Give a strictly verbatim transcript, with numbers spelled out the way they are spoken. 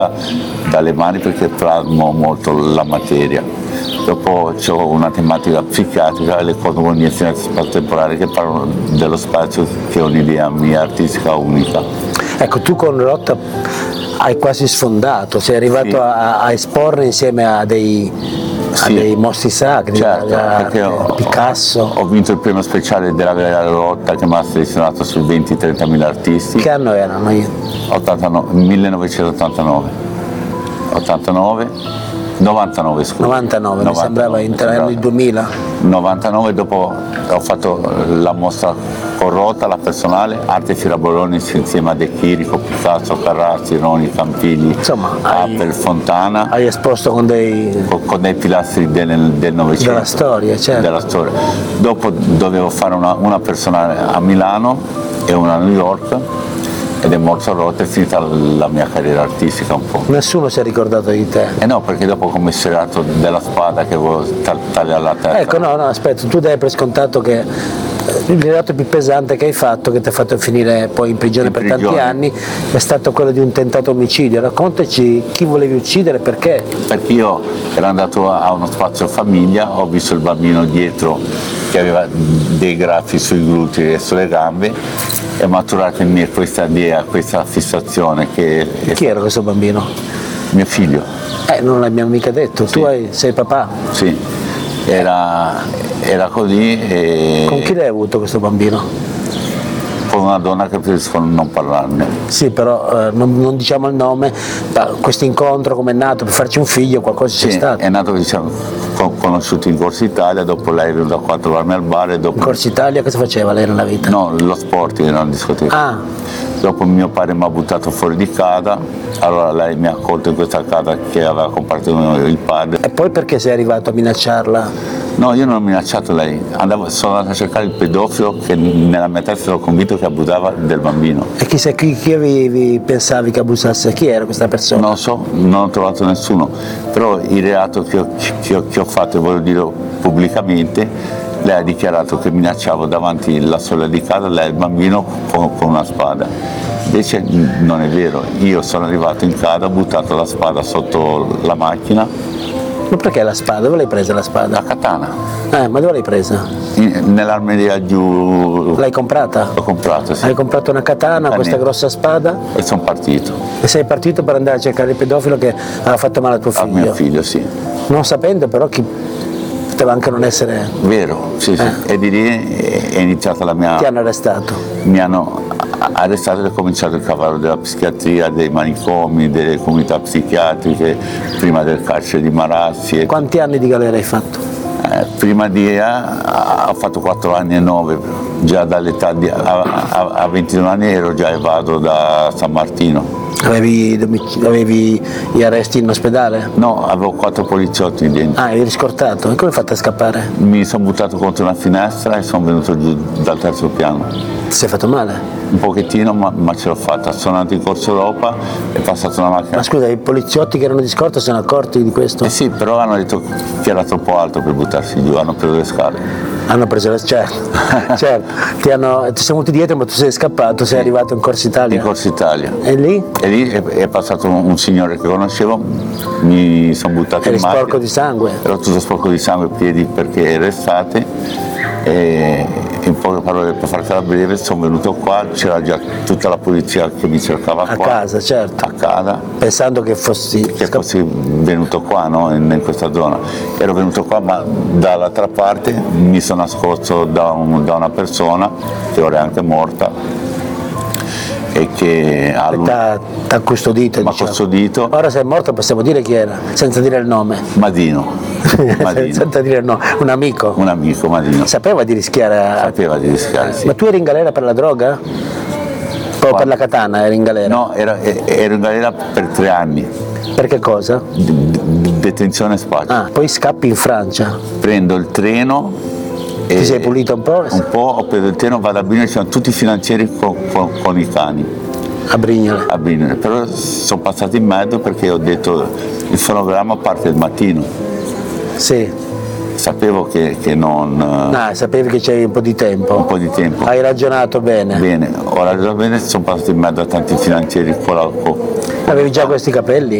dalle mani perché plasmo molto la materia. Dopo ho una tematica psichiatrica, le cosmogonie spazio-temporali, che parlano dello spazio, che è un'idea mia artistica unica. Ecco, tu con Rotta hai quasi sfondato, sei arrivato sì. a, a esporre insieme a dei, sì. a dei mostri sacri, certo, a, perché a ho, Picasso. Ho vinto il premio speciale della Galleria Rotta, che mi ha selezionato su venti trentamila artisti. Che anno erano? ottantanove, millenovecentottantanove, ottantanove, novantanove scusa. novantanove, novantanove mi sembrava intorno al duemila. novantanove, dopo ho fatto la mostra con Rotta, la personale, Arte Firaboloni insieme a De Chirico, Picasso, Carracci, Roni, Campigli, insomma, Appel, hai, Fontana. Hai esposto con dei, con, con dei pilastri del Novecento. Della storia, certo. Della storia. Dopo dovevo fare una, una personale a Milano e una a New York, ed è morto Rotta, è finita la mia carriera artistica un po'. Nessuno si è ricordato di te? Eh no, perché dopo ho commissariato della spada che avevo tagliato la testa. Ecco, no, no, aspetta, tu dai per scontato che il reato più pesante che hai fatto, che ti ha fatto finire poi in prigione in per prigione. tanti anni, è stato quello di un tentato omicidio. Raccontaci chi volevi uccidere, perché? Perché io ero andato a uno spazio famiglia, ho visto il bambino dietro che aveva dei graffi sui glutei e sulle gambe, e maturata in me questa idea, questa fissazione che... Chi era questo bambino? Mio figlio. Eh, non l'abbiamo mica detto, sì. Tu hai, sei papà? Sì, era, era così e... Con chi l'hai avuto questo bambino? Con una donna che preferisco non parlarne. Sì, però eh, non, non diciamo il nome, questo incontro come è nato, per farci un figlio, qualcosa sì, c'è stato? È nato, diciamo, conosciuto in Corso Italia, dopo lei è venuta qua a trovarmi al bar e dopo... In Corso Italia cosa faceva lei nella vita? No, lo sport, era una discoteca. Ah. Dopo mio padre mi ha buttato fuori di casa, allora lei mi ha accolto in questa casa che aveva comprato il padre. E poi perché sei arrivato a minacciarla? No, io non ho minacciato lei, andavo, sono andato a cercare il pedofilo che nella mia testa ero convinto che abusava del bambino. E chi, sei, chi, chi avevi, pensavi che abusasse? Chi era questa persona? Non lo so, non ho trovato nessuno, però il reato che ho, che ho, che ho fatto, e voglio dire pubblicamente, lei ha dichiarato che minacciavo davanti alla soglia di casa lei e il bambino con, con una spada. Invece non è vero, io sono arrivato in casa, ho buttato la spada sotto la macchina. Ma perché la spada? Dove l'hai presa la spada? La katana. Eh, ma dove l'hai presa? Nell'armeria giù. L'hai comprata? L'ho comprata, sì. Hai comprato una katana, Cane. Questa grossa spada? E sono partito. E sei partito per andare a cercare il pedofilo che aveva fatto male a tuo figlio? A mio figlio, sì. Non sapendo però chi poteva anche non essere... Vero, sì, sì. Eh. E di lì è iniziata la mia... Ti hanno arrestato? Mi hanno arrestato ed è cominciato il cavallo della psichiatria, dei manicomi, delle comunità psichiatriche, prima del carcere di Marassi. E... Quanti anni di galera hai fatto? Eh, prima di eh, ho fatto quattro anni e nove, già dall'età di a, a, a ventuno anni ero già evado da San Martino. Avevi, avevi gli arresti in ospedale? No, avevo quattro poliziotti dentro. Ah, eri scortato? E come hai fatto a scappare? Mi sono buttato contro una finestra e sono venuto giù dal terzo piano. Ti sei fatto male? Un pochettino, ma, ma ce l'ho fatta. Sono andato in Corso Europa, è passata una macchina. Ma scusa, i poliziotti che erano di scorta sono accorti di questo? Eh sì, però hanno detto che era troppo alto per buttarsi giù, hanno preso le scale. Hanno preso le certo, certo. Ti, hanno, ti sono venuti dietro, ma tu sei scappato, sei sì. arrivato in Corso Italia. In Corso Italia. E lì? E lì è, è passato un, un signore che conoscevo, mi sono buttato Eri in macchina. Eri sporco di sangue? Ero tutto sporco di sangue, piedi perché era estate. E in poche parole, per fartela breve, sono venuto qua, c'era già tutta la polizia che mi cercava a qua. A casa, certo. A casa. Pensando che fossi... Che fossi venuto qua, no? in, in questa zona. Ero venuto qua, ma dall'altra parte mi sono nascosto da, un, da una persona, che ora è anche morta, e che ha t'ha custodito, m'ha diciamo. custodito. Ora se è morto possiamo dire chi era, senza dire il nome. Madino. Madino. Senza dire il nome, un amico. Un amico, Madino. Sapeva di rischiare a... Sapeva di rischiare, sì. Ma tu eri in galera per la droga? O per la katana eri in galera? No, ero, ero in galera per tre anni. Per che cosa? D- detenzione spazio. Ah, poi scappi in Francia. Prendo il treno. Ti sei pulito un po'? Un po', ho preso il treno, vado a Brignole, ci sono tutti i finanzieri con, con, con i cani. A Brignole? A Brignole, però sono passato in mezzo perché ho detto il fonogramma parte il mattino. Sì. Sapevo che, che non... No, sapevi che c'avevi un po' di tempo. Un po' di tempo. Hai ragionato bene. Bene, ho ragionato bene, sono passato in mezzo a tanti finanzieri con la, con, Avevi già questi capelli?